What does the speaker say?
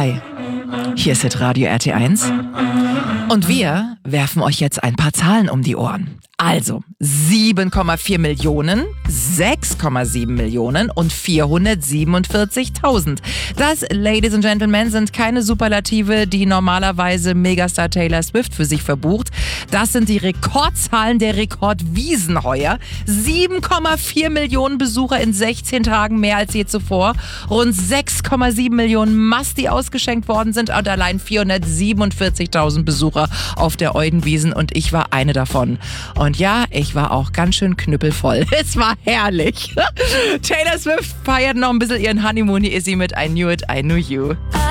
Hi, hier ist Radio RT1 und wir werfen euch jetzt ein paar Zahlen um die Ohren. Also 7,4 Millionen, 6,7 Millionen und 447.000. Das, Ladies and Gentlemen, sind keine Superlative, die normalerweise Megastar Taylor Swift für sich verbucht. Das sind die Rekordzahlen der Rekordwiesen heuer. 7,4 Millionen Besucher in 16 Tagen, mehr als je zuvor. Rund 6,7 Millionen Mass, die ausgeschenkt worden sind und allein 447.000 Besucher auf der Eudenwiesen und ich war eine davon. Und ja, ich war auch ganz schön knüppelvoll. Es war herrlich. Taylor Swift feiert noch ein bisschen ihren Honeymoon. Hier ist sie mit I Knew It, I Knew You.